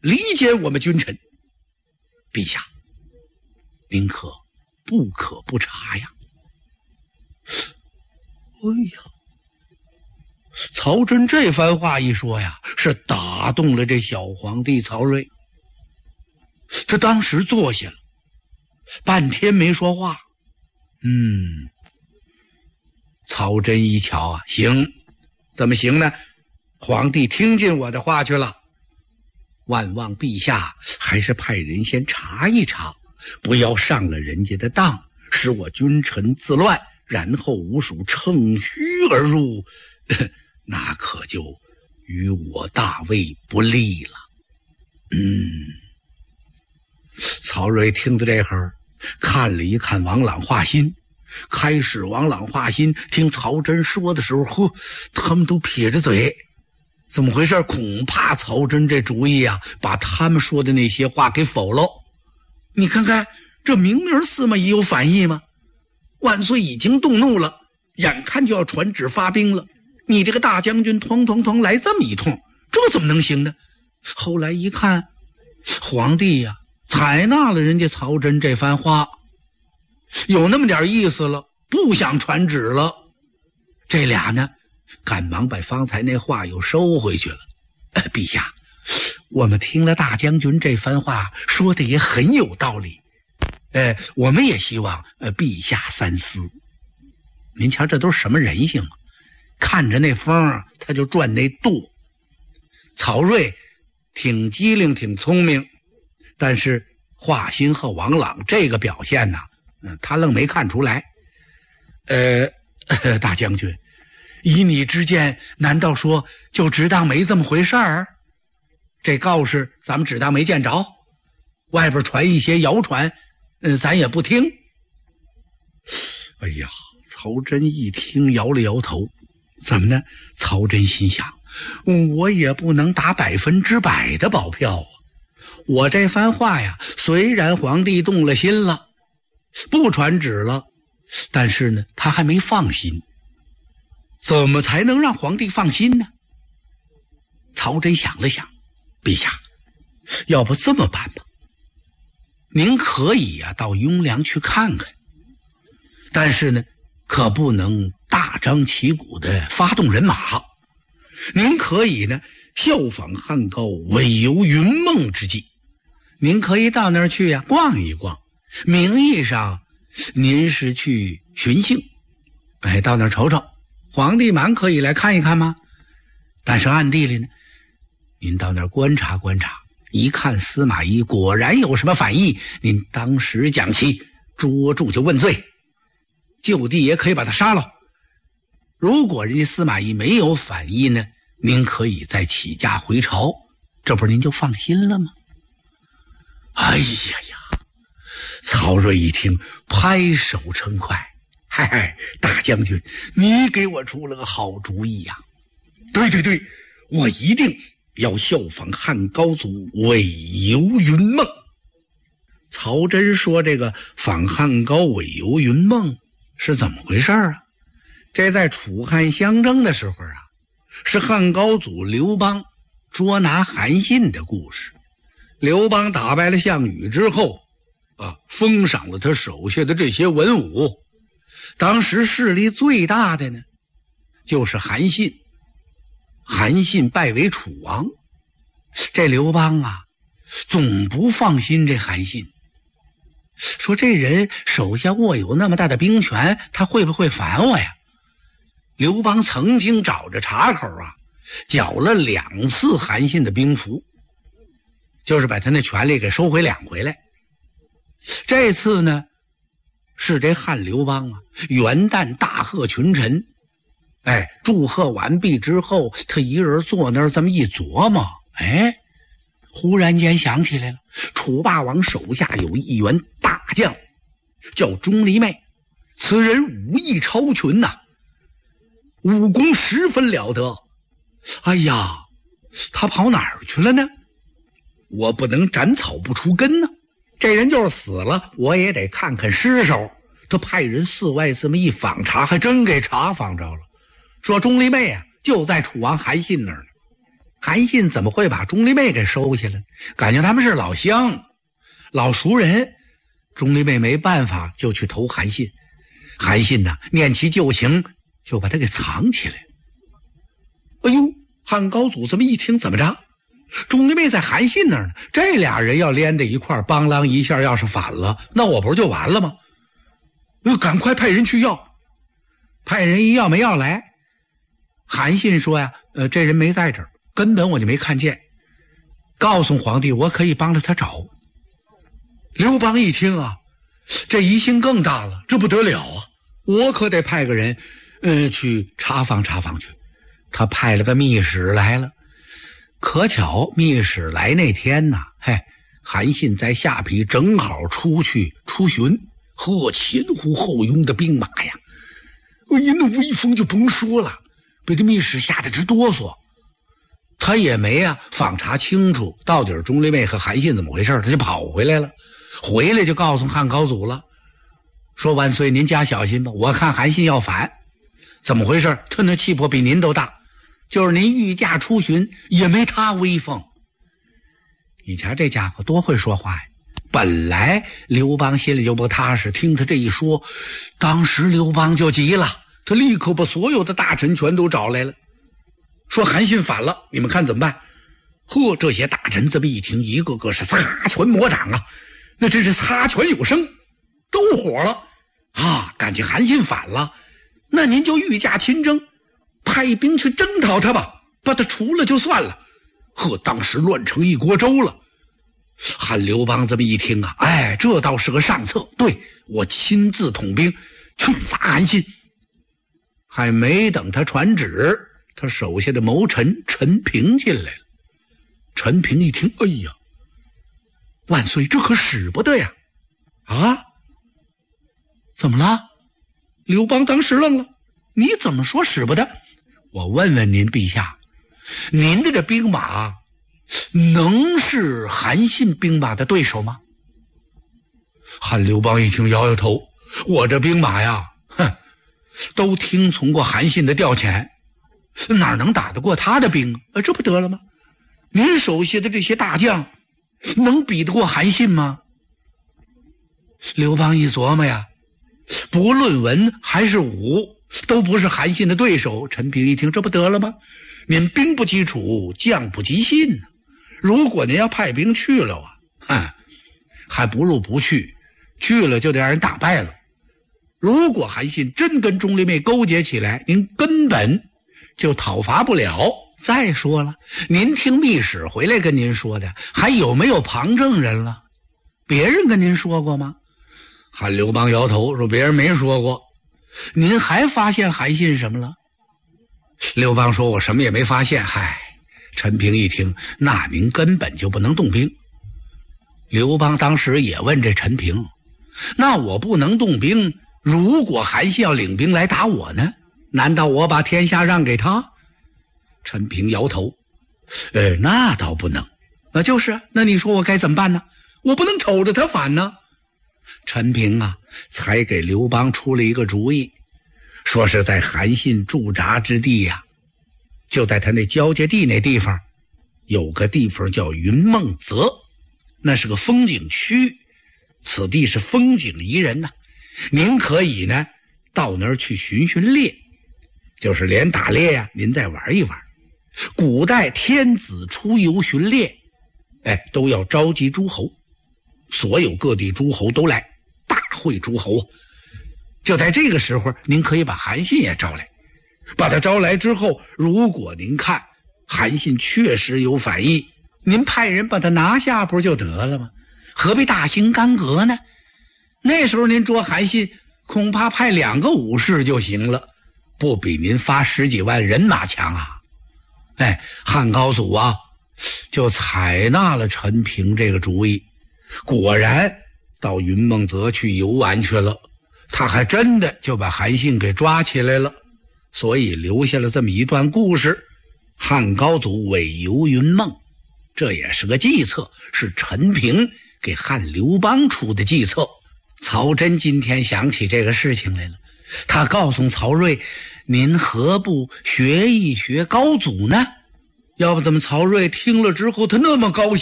离间我们君臣。陛下，您不可不察呀。哎呀，曹真这番话一说呀，是打动了这小皇帝曹睿。这当时坐下了，半天没说话。曹真一瞧啊，行，怎么行呢？皇帝听进我的话去了，万望陛下还是派人先查一查，不要上了人家的当，使我君臣自乱，然后吾属乘虚而入，那可就与我大魏不利了。曹睿听到这会儿，看了一看王朗、华歆。开始王朗、华歆听曹真说的时候，他们都撇着嘴，怎么回事？恐怕曹真这主意啊，把他们说的那些话给否了。你看看，这明明司马懿有反意吗？万岁已经动怒了，眼看就要传旨发兵了，你这个大将军团来这么一通，这怎么能行呢？后来一看，皇帝呀，采纳了人家曹真这番话，有那么点意思了，不想传旨了。这俩呢，赶忙把方才那话又收回去了。陛下，我们听了大将军这番话说的也很有道理，我们也希望陛下三思。您瞧这都是什么人性啊，看着那风他就转那舵。曹睿挺机灵挺聪明，但是华歆和王朗这个表现呢，他愣没看出来。大将军，以你之见，难道说就只当没这么回事儿？这告示咱们只当没见着，外边传一些谣传，咱也不听。哎呀，曹真一听摇了摇头。怎么呢？曹真心想，我也不能打100%的保票啊。我这番话呀，虽然皇帝动了心了，不传旨了，但是呢，他还没放心。怎么才能让皇帝放心呢？曹真想了想，陛下，要不这么办吧，您可以到雍凉去看看，但是呢，可不能大张旗鼓的发动人马。您可以呢，效仿汉高伪游云梦之计，您可以到那儿去逛一逛，名义上您是去巡幸，到那儿瞅瞅，皇帝蛮可以来看一看吗？但是暗地里呢，您到那儿观察观察，一看司马懿果然有什么反意，您当时将其捉住就问罪，就地也可以把他杀了。如果人家司马懿没有反意呢，您可以再起驾回朝，这不是您就放心了吗？哎呀呀！曹睿一听，拍手称快，嗨，大将军，你给我出了个好主意呀！对，我一定要效仿汉高祖伪游云梦。曹真说这个仿汉高伪游云梦是怎么回事啊？这在楚汉相争的时候啊，是汉高祖刘邦捉拿韩信的故事。刘邦打败了项羽之后封赏了他手下的这些文武，当时势力最大的呢就是韩信。韩信拜为楚王，这刘邦总不放心这韩信，说这人手下握有那么大的兵权，他会不会反我呀？刘邦曾经找着茬口缴了2次韩信的兵符，就是把他那权力给收回2回来。这次呢，是这汉刘邦元旦大贺群臣，祝贺完毕之后，他一人坐那儿这么一琢磨，忽然间想起来了，楚霸王手下有一员大将叫钟离昧，此人武艺超群武功十分了得。哎呀，他跑哪儿去了呢？我不能斩草不除根呢。这人就是死了，我也得看看尸首。他派人四外这么一访查，还真给查访着了，说钟离昧就在楚王韩信那儿呢。 韩信怎么会把钟离昧给收下了？感觉他们是老乡、老熟人。钟离昧没办法，就去投韩信。韩信呢，念其旧情，就把他给藏起来。哎呦，汉高祖这么一听，怎么着？钟离昧在韩信那儿呢，这俩人要连在一块儿，邦啷一下要是反了，那我不是就完了吗？赶快派人去要。派人一要没要来，韩信说呀，这人没在这儿，根本我就没看见。告诉皇帝，我可以帮着他找。刘邦一听啊，这疑心更大了，这不得了啊！我可得派个人，去查访查访去。他派了个密使来了。可巧密使来那天呢，韩信在下邳正好出去出巡，前呼后拥的兵马呀，那威风就甭说了，被这密使吓得直哆嗦。他也没访查清楚到底钟离昧和韩信怎么回事，他就跑回来了。回来就告诉汉高祖了，说万岁您加小心吧，我看韩信要反。怎么回事？他那气魄比您都大，就是您御驾出巡也没他威风。你瞧这家伙多会说话呀！本来刘邦心里就不踏实，听他这一说，当时刘邦就急了，他立刻把所有的大臣全都找来了，说韩信反了，你们看怎么办？这些大臣这么一听，一个个是擦拳魔掌啊，那真是擦拳有声，都火了啊！感情韩信反了，那您就御驾亲征，派兵去征讨他吧，把他除了就算了。当时乱成一锅粥了。汉刘邦这么一听啊，这倒是个上策，对，我亲自统兵去伐韩信。还没等他传旨，他手下的谋臣陈平进来了。陈平一听，哎呀，万岁，这可使不得呀！啊，怎么了？刘邦当时愣了，你怎么说使不得？我问问您陛下，您的这兵马能是韩信兵马的对手吗？汉刘邦一听摇摇头，我这兵马呀，都听从过韩信的调遣，哪能打得过他的兵啊？这不得了吗？您手下的这些大将能比得过韩信吗？刘邦一琢磨呀，不论文还是武，都不是韩信的对手。陈平一听，这不得了吗？您兵不击楚，将不击信呢。如果您要派兵去了还不如不去，去了就得让人打败了。如果韩信真跟钟离昧勾结起来，您根本就讨伐不了。再说了，您听密使回来跟您说的，还有没有旁证人了？别人跟您说过吗？汉刘邦摇头说，别人没说过。您还发现韩信什么了？刘邦说，我什么也没发现。陈平一听，那您根本就不能动兵。刘邦当时也问这陈平，那我不能动兵，如果韩信要领兵来打我呢？难道我把天下让给他？陈平摇头，那倒不能。就是啊，那你说我该怎么办呢？我不能瞅着他反呢。陈平啊，才给刘邦出了一个主意，说是在韩信驻扎之地呀，就在他那交界地那地方，有个地方叫云梦泽，那是个风景区，此地是风景宜人呐。您可以呢到那儿去寻寻猎，就是连打猎呀，您再玩一玩。古代天子出游巡猎，都要召集诸侯，所有各地诸侯都来，大会诸侯啊。就在这个时候，您可以把韩信也招来，把他招来之后，如果您看韩信确实有反意，您派人把他拿下不就得了吗？何必大兴干戈呢？那时候您捉韩信，恐怕派2个武士就行了，不比您发10几万人马强啊。汉高祖啊，就采纳了陈平这个主意，果然到云梦泽去游玩去了。他还真的就把韩信给抓起来了，所以留下了这么一段故事。汉高祖伪游云梦，这也是个计策，是陈平给汉刘邦出的计策。曹真今天想起这个事情来了，他告诉曹睿，您何不学一学高祖呢？ 要不怎么曹睿听了之后他那么高兴？